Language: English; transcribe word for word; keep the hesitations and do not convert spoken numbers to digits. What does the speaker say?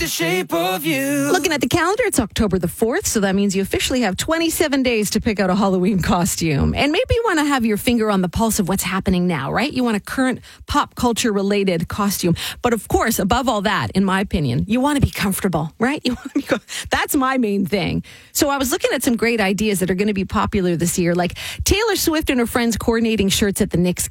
The shape of you. Looking at the calendar, it's October the fourth, so that means you officially have twenty-seven days to pick out a Halloween costume. And maybe you want to have your finger on the pulse of what's happening now, right? You want a current pop culture related costume. But of course, above all that, in my opinion, you want to be comfortable, right? You want to be, that's my main thing. So I was looking at some great ideas that are going to be popular this year, like Taylor Swift and her friends coordinating shirts at the Knicks